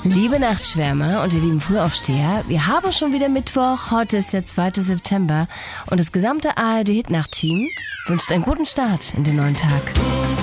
Liebe Nachtschwärmer und ihr lieben Frühaufsteher, wir haben schon wieder Mittwoch, heute ist der 2. September und das gesamte ARD-Hit-Nacht-Team wünscht einen guten Start in den neuen Tag.